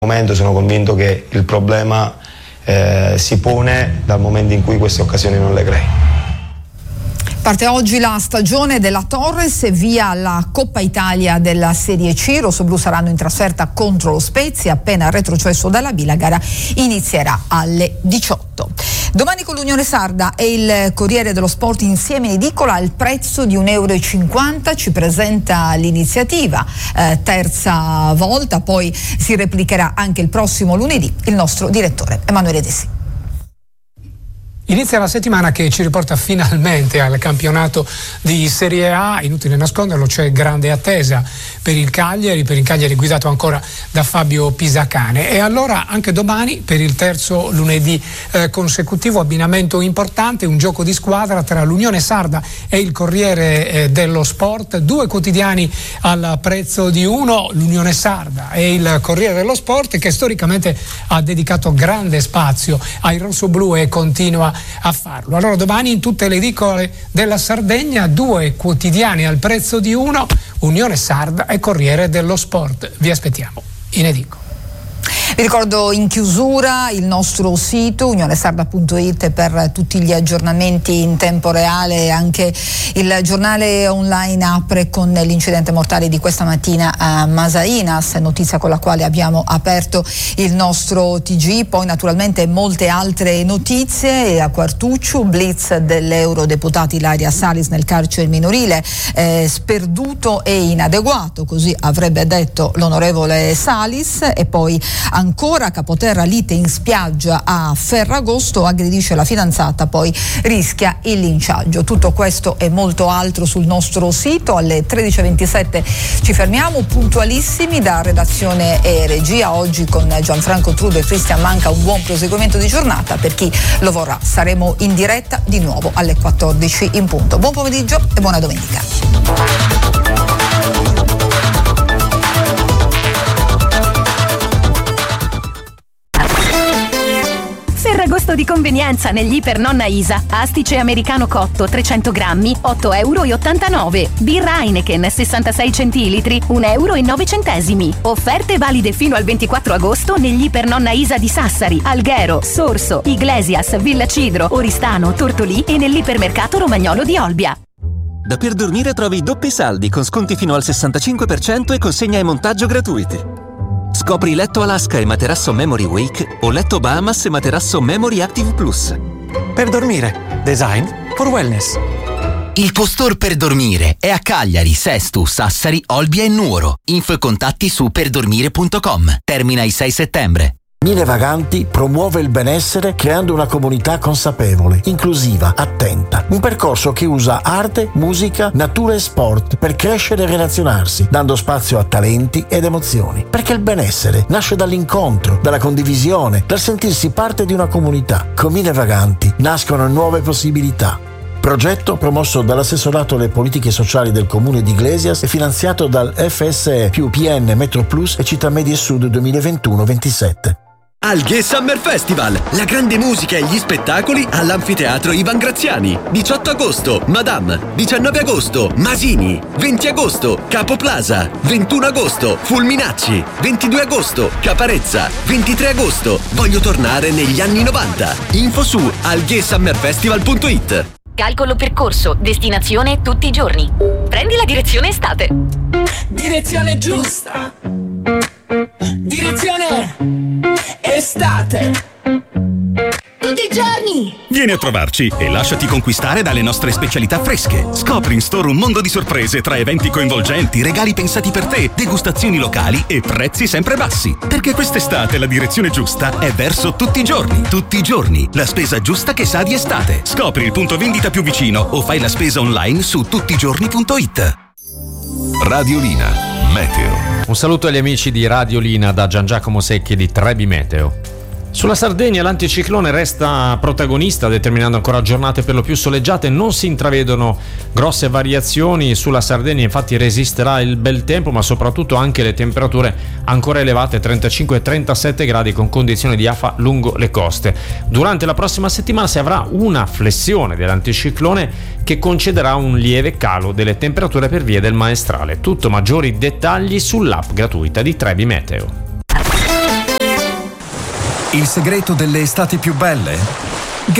momento sono convinto che il problema si pone dal momento in cui queste occasioni non le crei. Parte oggi la stagione della Torres e via la Coppa Italia della Serie C. I rossoblù saranno in trasferta contro lo Spezia. Appena retrocesso dalla B, la gara inizierà alle 18. Domani con l'Unione Sarda e il Corriere dello Sport insieme in edicola al prezzo di €1,50. Ci presenta l'iniziativa, terza volta, poi si replicherà anche il prossimo lunedì il nostro direttore Emanuele De Sì. Inizia la settimana che ci riporta finalmente al campionato di Serie A. Inutile nasconderlo, c'è grande attesa per il Cagliari guidato ancora da Fabio Pisacane. E allora anche domani, per il terzo lunedì consecutivo, abbinamento importante, un gioco di squadra tra l'Unione Sarda e il Corriere dello Sport. Due quotidiani al prezzo di uno, l'Unione Sarda e il Corriere dello Sport, che storicamente ha dedicato grande spazio ai rossoblù e continua a farlo. Allora domani in tutte le edicole della Sardegna, due quotidiani al prezzo di uno, Unione Sarda e Corriere dello Sport. Vi aspettiamo in edicola. Vi ricordo in chiusura il nostro sito unionesarda.it per tutti gli aggiornamenti in tempo reale. Anche il giornale online apre con l'incidente mortale di questa mattina a Masainas, notizia con la quale abbiamo aperto il nostro TG. Poi naturalmente molte altre notizie. A Quartuccio, blitz dell'eurodeputata Ilaria Salis nel carcere minorile, sperduto e inadeguato, così avrebbe detto l'onorevole Salis. E poi ancora Capoterra, lite in spiaggia a Ferragosto, aggredisce la fidanzata, poi rischia il linciaggio. Tutto questo e molto altro sul nostro sito. Alle 13:27 ci fermiamo puntualissimi da redazione e regia. Oggi con Gianfranco Trudo e Cristian Manca un buon proseguimento di giornata. Per chi lo vorrà saremo in diretta di nuovo alle 14 in punto. Buon pomeriggio e buona domenica. Ferragosto di convenienza negli Iper Nonna Isa. Astice americano cotto 300 grammi, €8,89. Birra Heineken 66 centilitri, €1,09. Offerte valide fino al 24 agosto negli Iper Nonna Isa di Sassari, Alghero, Sorso, Iglesias, Villa Cidro, Oristano, Tortolì e nell'ipermercato Romagnolo di Olbia. Da Per Dormire trovi doppi saldi con sconti fino al 65% e consegna e montaggio gratuiti. Scopri letto Alaska e materasso Memory Wake o letto Bahamas e materasso Memory Active Plus. Per Dormire, design for wellness. Il tuo store per dormire è a Cagliari, Sesto, Sassari, Olbia e Nuoro. Info e contatti su perdormire.com. Termina il 6 settembre. Mille Vaganti promuove il benessere creando una comunità consapevole, inclusiva, attenta. Un percorso che usa arte, musica, natura e sport per crescere e relazionarsi, dando spazio a talenti ed emozioni. Perché il benessere nasce dall'incontro, dalla condivisione, dal sentirsi parte di una comunità. Con Mille Vaganti nascono nuove possibilità. Progetto promosso dall'assessorato alle politiche sociali del comune di Iglesias e finanziato dal FSE più PN Metro Plus e Città Medie Sud 2021-27. Alghe Summer Festival, la grande musica e gli spettacoli all'Anfiteatro Ivan Graziani. 18 agosto, Madame. 19 agosto, Masini. 20 agosto, Capo Plaza. 21 agosto, Fulminacci. 22 agosto, Caparezza. 23 agosto, voglio tornare negli anni 90. Info su alghesummerfestival.it. Calcolo percorso, destinazione tutti i giorni. Prendi la direzione estate. Direzione giusta. Direzione estate. Tutti i giorni. Vieni a trovarci e lasciati conquistare dalle nostre specialità fresche. Scopri in store un mondo di sorprese tra eventi coinvolgenti, regali pensati per te, degustazioni locali e prezzi sempre bassi. Perché quest'estate la direzione giusta è verso tutti i giorni. Tutti i giorni, la spesa giusta che sa di estate. Scopri il punto vendita più vicino o fai la spesa online su tuttigiorni.it. Radiolina Meteo. Un saluto agli amici di Radiolina da Gian Giacomo Secchi di Trebi Meteo. Sulla Sardegna l'anticiclone resta protagonista, determinando ancora giornate per lo più soleggiate. Non si intravedono grosse variazioni. Sulla Sardegna infatti resisterà il bel tempo, ma soprattutto anche le temperature ancora elevate, 35-37 gradi, con condizioni di afa lungo le coste. Durante la prossima settimana si avrà una flessione dell'anticiclone che concederà un lieve calo delle temperature per via del maestrale. Tutto maggiori dettagli sull'app gratuita di Trebi Meteo. Il segreto delle estati più belle?